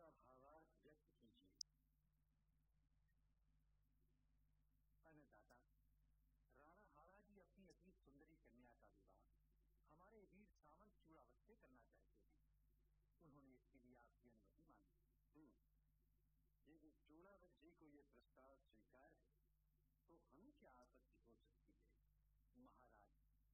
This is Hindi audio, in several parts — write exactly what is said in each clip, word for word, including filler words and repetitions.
अपना भावार्थ व्यक्त कीजिए। अन्नदाता, राणा हाराजी अपनी अति सुंदरी कन्या का विवाह हमारे वीर सामंत चूड़ावत से करना चाहते हैं। उन्होंने इसके लिए आपकी अनुमति मांगी। यदि चूड़ावत जी को यह प्रस्ताव स्वीकार है तो हमें क्या आपत्ति हो सकती है? महाराज,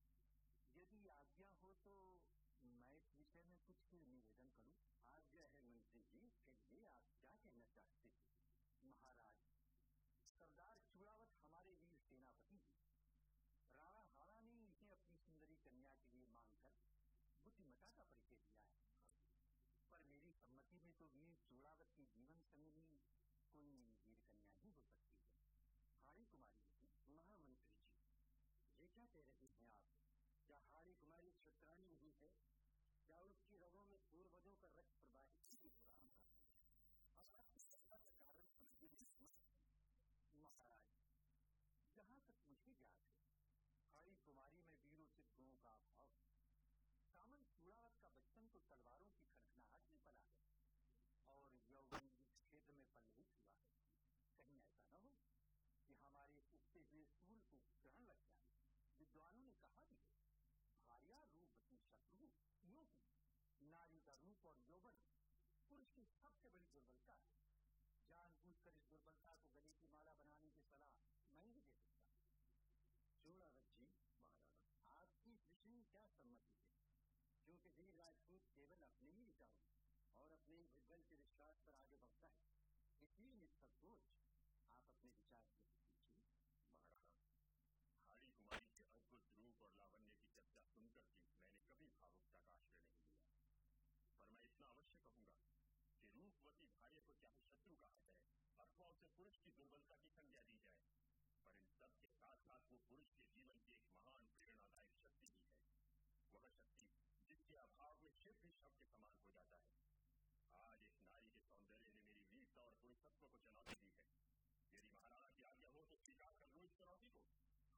यदि आज्ञा हो तो मैं इस विषय में कुछ निवेदन करूं। आज्ञा है मंत्री जी, कहिए आप क्या कहना चाहते हैं? महाराज, सरदार चूड़ावत हमारे वीर सेनापति हैं। राणा हारा ने इन्हें अपनी सुंदरी कन्या के लिए मांगकर बुद्धिमता का परिचय दिया है, पर मेरी सम्मति में तो वीर चूड़ावत की जीवन संगिनी कोई वीर कन्या ही हो सकती है, हाड़ी कुमारी जी। महामंत्री जी, ये क्या कह रहे हैं आप? क्या हाड़ी कुमारी क्षत्राणी नहीं है? क्या उसकी रगों में पूर्वजों का रक्त प्रवाहित नहीं हो रहा है? अब आप इसका कारण समझिए नहीं। महाराज, जहाँ तक मुझे याद है, हाड़ी कुमारी में वीरोचित गुणों का अभाव। सामंत चूड़ावत का बचपन तो तलवारों की खड़खड़ाहट में पला है और यौवन इस क्षेत्र में पल्लवित हुआ है। कहीं ऐसा न हो कि हमारे उगते हुए सूर्य को ग्रहण लग जाए। विद्वानों ने कहा भी है, भार्या रूपवती शत्रु यूं की नारी का रूप और यौवन पुरुष की सबसे बड़ी दुर्बलता है। जानबूझकर इस दुर्बलता को गले की माला बनाने की सलाह मैं ही दे सकता। चूड़ावत जी, महाराज, आपकी इस विषय में क्या सम्मति है? क्योंकि वीर राजपूत केवल अपने ही विचारों और अपने ही भुजबल के विश्वास पर आगे बढ़ता है, इसलिए निसंकोच आप अपने विचार व्यक्त कीजिए। महाराज, हाड़ी कुमारी के अद्भुत रूप और लावण्य की चर्चा सुनकर भी मैंने कभी भावुकता का आश्रय नहीं लिया, पर मैं इतना अवश्य कहूंगा कि रूपवती भार्य को चाहे शत्रु कहा जाए अथवा उसे पुरुष की दुर्बलता की संज्ञा दी जाए, पर इन सब के साथ साथ वो पुरुष के जीवन की एक महान प्रेरणादायक शक्ति ही है। वह शक्ति जिसके अभाव में शिव भी शव के समान हो जाता है। आज इस नारी के सौंदर्य ने मेरी वीरता और पुरुषत्व को चुनौती